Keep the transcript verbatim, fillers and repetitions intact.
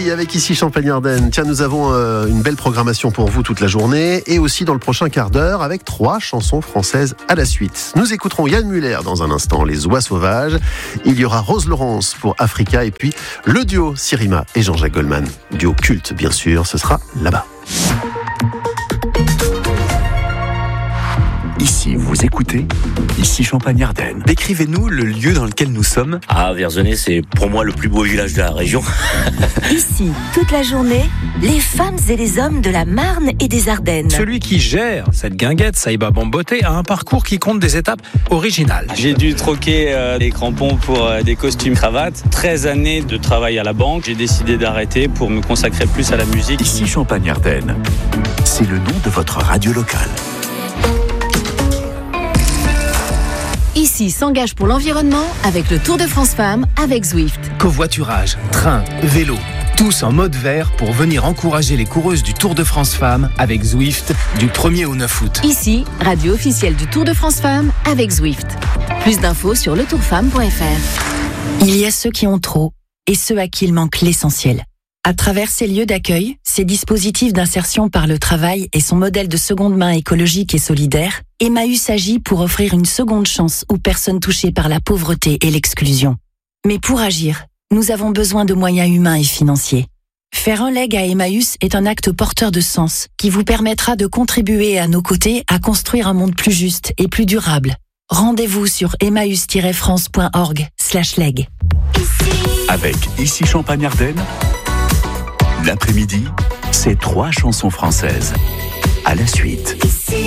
midi avec ici Champagne-Ardenne. Tiens, nous avons euh, une belle programmation pour vous toute la journée et aussi dans le prochain quart d'heure avec trois chansons françaises à la suite. Nous écouterons Yann Muller dans un instant, Les Oies Sauvages. Il y aura Rose Laurence pour Africa et puis le duo Sirima et Jean-Jacques Goldman. Duo culte, bien sûr, ce sera là-bas. Ici, vous écoutez, ici Champagne-Ardenne. Décrivez-nous le lieu dans lequel nous sommes. Ah, Vierzonnet, c'est pour moi le plus beau village de la région. Ici, toute la journée, les femmes et les hommes de la Marne et des Ardennes. Celui qui gère cette guinguette, Saïba Bamboté, a un parcours qui compte des étapes originales. J'ai dû troquer euh, des crampons pour euh, des costumes cravates. treize années de travail à la banque. J'ai décidé d'arrêter pour me consacrer plus à la musique. Ici Champagne-Ardenne, c'est le nom de votre radio locale. Ici s'engage pour l'environnement avec le Tour de France Femmes avec Zwift. Covoiturage, train, vélo, tous en mode vert pour venir encourager les coureuses du Tour de France Femmes avec Zwift du premier au neuf août. Ici, radio officielle du Tour de France Femmes avec Zwift. Plus d'infos sur le tour femme point f r. Il y a ceux qui ont trop et ceux à qui il manque l'essentiel. À travers ces lieux d'accueil, ces dispositifs d'insertion par le travail et son modèle de seconde main écologique et solidaire, Emmaüs agit pour offrir une seconde chance aux personnes touchées par la pauvreté et l'exclusion. Mais pour agir, nous avons besoin de moyens humains et financiers. Faire un leg à Emmaüs est un acte porteur de sens qui vous permettra de contribuer à nos côtés à construire un monde plus juste et plus durable. Rendez-vous sur emmaüs tiret france point org slash leg. Avec Ici Champagne-Ardenne, l'après-midi, c'est trois chansons françaises. À la suite.